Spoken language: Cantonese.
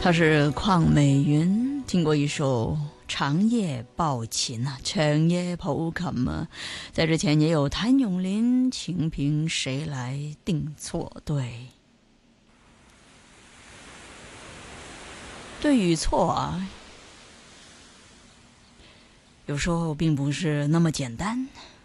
他是邝美云，听过一首长夜抱琴啊，长夜抱琴啊。在之前也有谭咏麟，情凭谁来定错对。对与错有时候并不是那么简单，